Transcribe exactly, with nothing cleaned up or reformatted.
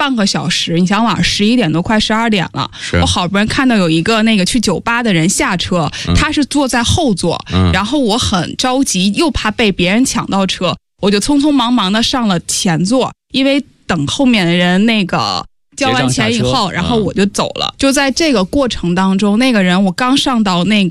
半个小时，你想晚上十一点多快十二点了，我好不容易看到有一个那个去酒吧的人下车，嗯、他是坐在后座、嗯，然后我很着急，又怕被别人抢到车，我就匆匆忙忙的上了前座，因为等后面的人那个交完钱以后，然后我就走了。就在这个过程当中，那个人我刚上到那